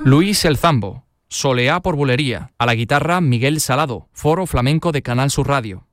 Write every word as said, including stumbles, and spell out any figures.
Luis El Zambo, Soleá por Bulería. A la guitarra, Miguel Salado, Foro Flamenco de Canal Sur Radio.